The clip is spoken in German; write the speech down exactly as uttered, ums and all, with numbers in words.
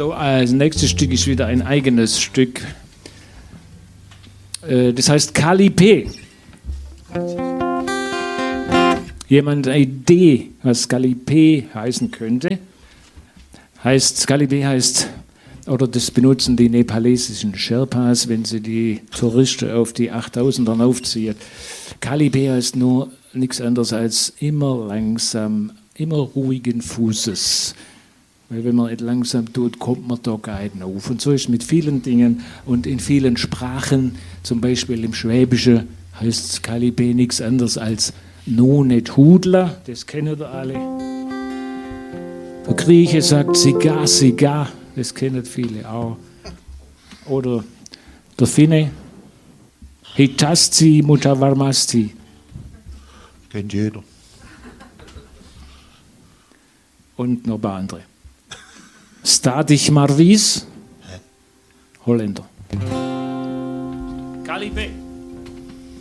So, als nächstes Stück ist wieder ein eigenes Stück. Äh, das heißt Kalipé. Jemand eine Idee, was Kalipé heißen könnte? Heißt, Kalipé heißt, oder das benutzen die nepalesischen Sherpas, wenn sie die Touristen auf die achttausender aufziehen. Kalipé heißt nur nichts anderes als immer langsam, immer ruhigen Fußes. Weil wenn man nicht langsam tut, kommt man da gar nicht auf. Und so ist es mit vielen Dingen und in vielen Sprachen, zum Beispiel im Schwäbischen, heißt Kalipé nichts anderes als no nicht Hudler, das kennen ihr alle. Der Grieche sagt Sigar, Sigar, das kennen viele auch. Oder der Finne, Hitasti Mutavarmasti. Kennt jeder. Und noch ein paar andere. Stadich Marvis, Holländer. Kalipé.